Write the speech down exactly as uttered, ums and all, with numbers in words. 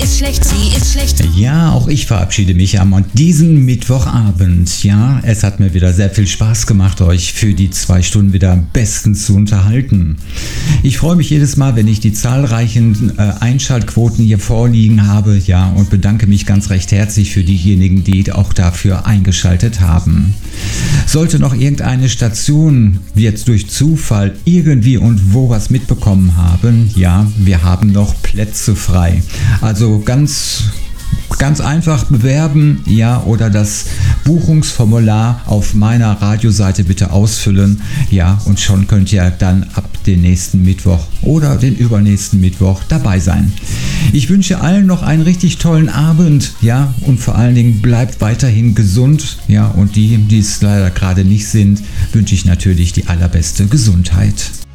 ist schlecht, sie ist schlecht. Ja, auch ich verabschiede mich am diesen Mittwochabend. Ja, es hat mir wieder sehr viel Spaß gemacht, euch für die zwei Stunden wieder bestens zu unterhalten. Ich freue mich jedes Mal, wenn ich die zahlreichen äh, Einschaltquoten hier vorliegen habe, ja, und bedanke mich ganz recht herzlich für diejenigen, die auch dafür eingeschaltet haben. Sollte noch irgendeine Station jetzt durch Zufall irgendwie und wo was mitbekommen haben, ja, wir haben noch Plätze frei. Also ganz Ganz einfach bewerben, ja, oder das Buchungsformular auf meiner Radioseite bitte ausfüllen, ja, und schon könnt ihr dann ab den nächsten Mittwoch oder den übernächsten Mittwoch dabei sein. Ich wünsche allen noch einen richtig tollen Abend, ja, und vor allen Dingen bleibt weiterhin gesund, ja, und die, die es leider gerade nicht sind, wünsche ich natürlich die allerbeste Gesundheit.